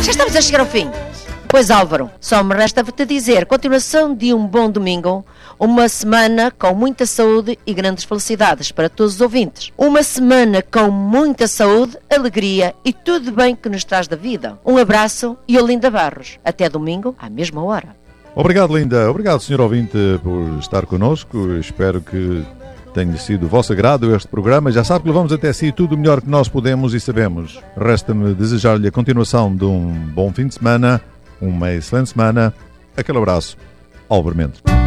Já estamos a chegar ao fim. Pois Álvaro, só me resta-te dizer, continuação de um bom domingo, uma semana com muita saúde e grandes felicidades para todos os ouvintes. Uma semana com muita saúde, alegria e tudo bem que nos traz da vida. Um abraço e Olinda Barros. Até domingo, à mesma hora. Obrigado, Linda. Obrigado, Sr. Ouvinte, por estar connosco. Espero que tenha sido do vosso agrado este programa. Já sabe que levamos até si tudo o melhor que nós podemos e sabemos. Resta-me desejar-lhe a continuação de um bom fim de semana, uma excelente semana. Aquele abraço. Álvaro Mendes.